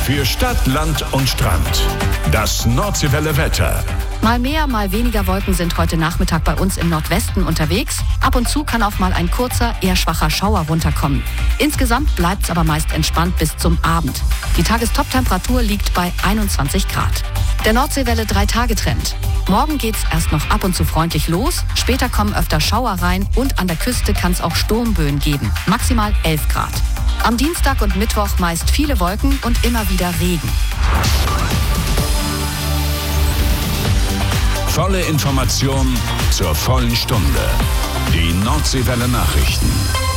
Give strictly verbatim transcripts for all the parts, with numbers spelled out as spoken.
Für Stadt, Land und Strand. Das Nordseewelle Wetter. Mal mehr, mal weniger Wolken sind heute Nachmittag bei uns im Nordwesten unterwegs. Ab und zu kann auch mal ein kurzer, eher schwacher Schauer runterkommen. Insgesamt bleibt es aber meist entspannt bis zum Abend. Die Tagestoptemperatur liegt bei einundzwanzig Grad. Der Nordseewelle drei-Tage-Trend. Morgen geht's erst noch ab und zu freundlich los, später kommen öfter Schauer rein und an der Küste kann es auch Sturmböen geben, maximal elf Grad. Am Dienstag und Mittwoch meist viele Wolken und immer wieder Regen. Volle Information zur vollen Stunde. Die Nordseewelle Nachrichten.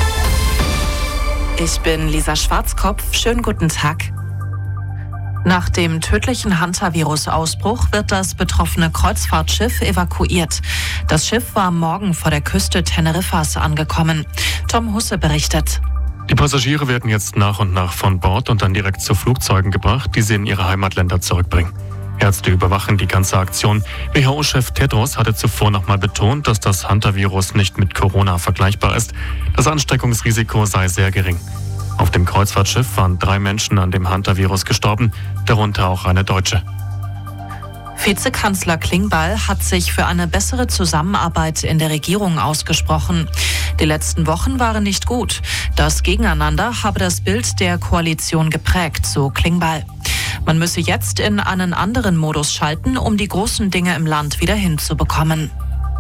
Ich bin Lisa Schwarzkopf. Schönen guten Tag. Nach dem tödlichen Hantavirus-Ausbruch wird das betroffene Kreuzfahrtschiff evakuiert. Das Schiff war am Morgen vor der Küste Teneriffas angekommen. Tom Husse berichtet. Die Passagiere werden jetzt nach und nach von Bord und dann direkt zu Flugzeugen gebracht, die sie in ihre Heimatländer zurückbringen. Ärzte überwachen die ganze Aktion. W H O-Chef Tedros hatte zuvor nochmal betont, dass das Hantavirus nicht mit Corona vergleichbar ist. Das Ansteckungsrisiko sei sehr gering. Auf dem Kreuzfahrtschiff waren drei Menschen an dem Hantavirus gestorben, darunter auch eine Deutsche. Vizekanzler Klingbeil hat sich für eine bessere Zusammenarbeit in der Regierung ausgesprochen. Die letzten Wochen waren nicht gut. Das Gegeneinander habe das Bild der Koalition geprägt, so Klingbeil. Man müsse jetzt in einen anderen Modus schalten, um die großen Dinge im Land wieder hinzubekommen.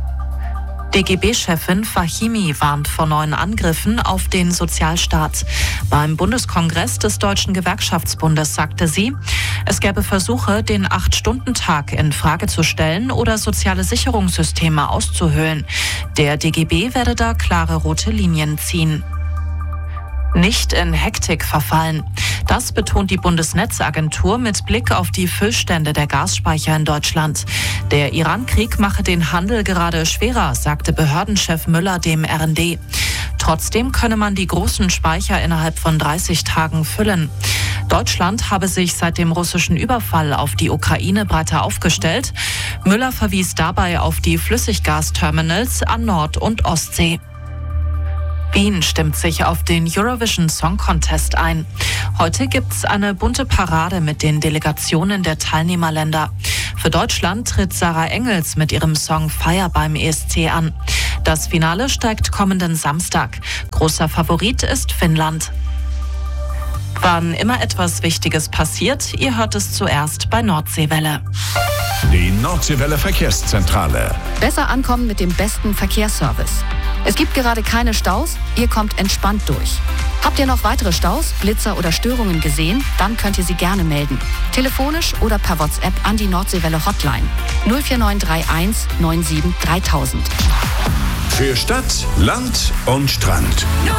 D G B-Chefin Fahimi warnt vor neuen Angriffen auf den Sozialstaat. Beim Bundeskongress des Deutschen Gewerkschaftsbundes sagte sie, es gäbe Versuche, den Acht-Stunden-Tag in Frage zu stellen oder soziale Sicherungssysteme auszuhöhlen. Der D G B werde da klare rote Linien ziehen. Nicht in Hektik verfallen. Das betont die Bundesnetzagentur mit Blick auf die Füllstände der Gasspeicher in Deutschland. Der Iran-Krieg mache den Handel gerade schwerer, sagte Behördenchef Müller dem R N D. Trotzdem könne man die großen Speicher innerhalb von dreißig Tagen füllen. Deutschland habe sich seit dem russischen Überfall auf die Ukraine breiter aufgestellt. Müller verwies dabei auf die Flüssiggasterminals an Nord- und Ostsee. Wien stimmt sich auf den Eurovision Song Contest ein. Heute gibt's eine bunte Parade mit den Delegationen der Teilnehmerländer. Für Deutschland tritt Sarah Engels mit ihrem Song Fire beim E S C an. Das Finale steigt kommenden Samstag. Großer Favorit ist Finnland. Wann immer etwas Wichtiges passiert, ihr hört es zuerst bei Nordseewelle. Die Nordseewelle Verkehrszentrale. Besser ankommen mit dem besten Verkehrsservice. Es gibt gerade keine Staus, ihr kommt entspannt durch. Habt ihr noch weitere Staus, Blitzer oder Störungen gesehen? Dann könnt ihr sie gerne melden. Telefonisch oder per WhatsApp an die Nordseewelle Hotline null vier neun drei eins neun sieben dreitausend. Für Stadt, Land und Strand.